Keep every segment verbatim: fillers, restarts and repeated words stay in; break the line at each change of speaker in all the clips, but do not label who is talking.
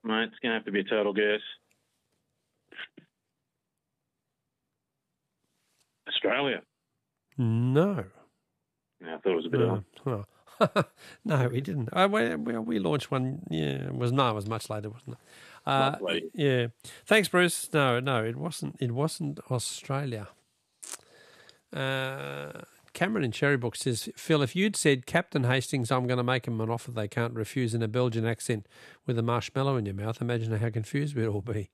mate. It's going to have to be a total guess. Australia.
No.
Yeah, I thought it was a bit
no.
on.
Oh. No, we didn't. Uh, we, we, we launched one, yeah, it was, no, it was much later, wasn't it? Uh, yeah. Thanks, Bruce. No, no, it wasn't, it wasn't Australia. Uh, Cameron in Cherrybrook says, Phil, if you'd said, Captain Hastings, I'm going to make them an offer they can't refuse in a Belgian accent with a marshmallow in your mouth, imagine how confused we'd all be.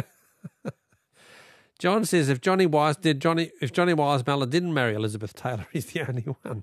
John says, if Johnny Wise did Johnny, if Johnny Weissmuller didn't marry Elizabeth Taylor, he's the only one.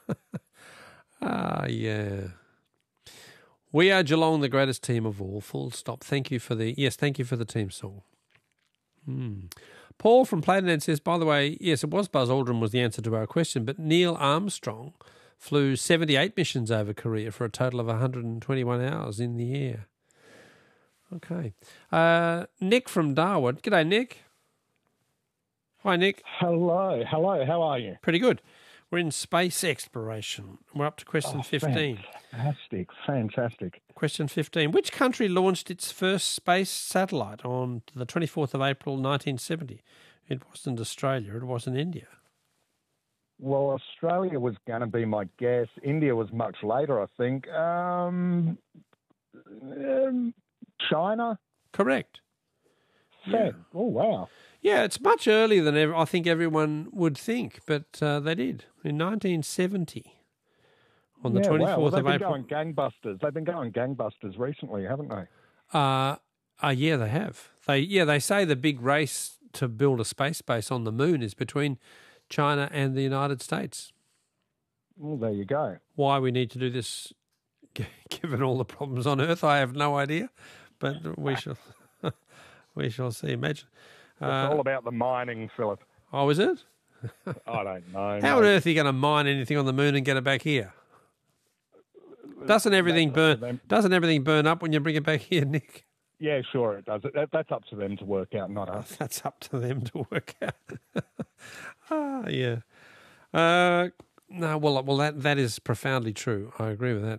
Ah, yeah. We are Geelong, the greatest team of all. Full stop. Thank you for the yes. Thank you for the team song. Hmm. Paul from Platinum says, by the way, yes, it was Buzz Aldrin was the answer to our question, but Neil Armstrong flew seventy-eight missions over Korea for a total of one hundred twenty-one hours in the air. Okay. Uh, Nick from Darwin. G'day, Nick. Hi, Nick.
Hello. Hello. How are you?
Pretty good. We're in space exploration. We're up to question
oh,
fifteen.
Fantastic. Fantastic.
Question fifteen. Which country launched its first space satellite on the twenty-fourth of April, nineteen seventy? It wasn't Australia. It wasn't India.
Well, Australia was going to be my guess. India was much later, I think. Um, um, China?
Correct.
Yeah. Oh, wow.
Yeah, it's much earlier than ever, I think everyone would think, but uh, they did in nineteen seventy on the
yeah,
twenty-fourth
wow. well,
of April.
They've been going gangbusters. They've been going gangbusters recently, haven't they?
Uh, uh, yeah, they have. They yeah, they say the big race to build a space base on the moon is between China and the United States.
Well, there you go.
Why we need to do this, given all the problems on Earth, I have no idea, but we shall we shall see. Imagine.
It's uh, all about the mining, Philip.
Oh, is it?
I don't know.
How on earth are you going to mine anything on the moon and get it back here? Doesn't everything burn? Doesn't everything burn up when you bring it back here, Nick?
Yeah, sure it does. That, that's up to them to work out, not us.
That's up to them to work out. ah, yeah. Uh, no, well, well, that that is profoundly true. I agree with that.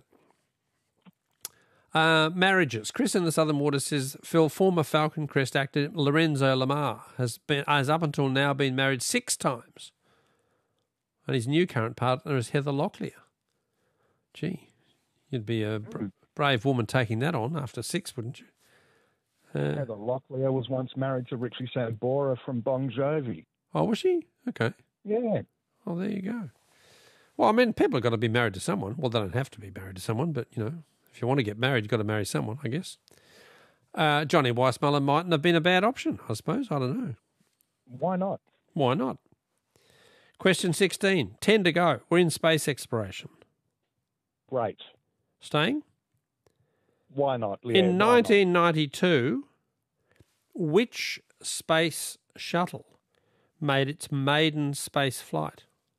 Uh, marriages. Chris in the Southern Water says, Phil, former Falcon Crest actor Lorenzo Lamar has been has up until now been married six times, and his new current partner is Heather Locklear. Gee, you'd be a bra- brave woman taking that on after six, wouldn't you? Uh,
Heather Locklear was once married to Richie Sambora from Bon Jovi.
Oh, was she? Okay.
Yeah.
Oh, there you go. Well, I mean, people have got to be married to someone. Well, they don't have to be married to someone, but, you know, if you want to get married, you've got to marry someone, I guess. Uh, Johnny Weissmuller mightn't have been a bad option, I suppose. I don't know.
Why not?
Why not? Question sixteen. Ten to go. We're in space exploration.
Great.
Staying?
Why not? Yeah,
in nineteen ninety-two, not? Which space shuttle made its maiden space flight?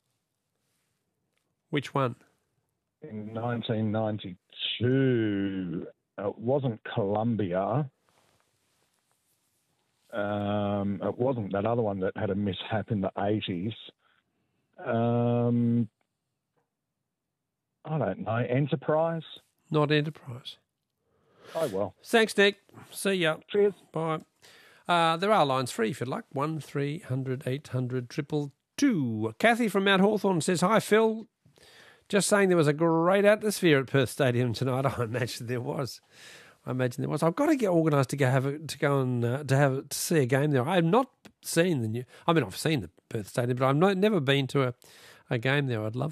Which one?
In nineteen ninety-two, it wasn't Columbia. Um, it wasn't that other one that had a mishap in the eighties. Um, I don't know. Enterprise?
Not Enterprise.
Oh, well.
Thanks, Nick. See ya.
Cheers.
Bye. Uh, there are lines free if you'd like. one three hundred eight hundred two two. Kathy from Mount Hawthorn says, hi, Phil. Just saying there was a great atmosphere at Perth Stadium tonight. I imagine there was. I imagine there was. I've got to get organised to go have a, to go and uh, to have to see a game there. I have not seen the new. I mean, I've seen the Perth Stadium, but I've not, never been to a, a game there. I'd love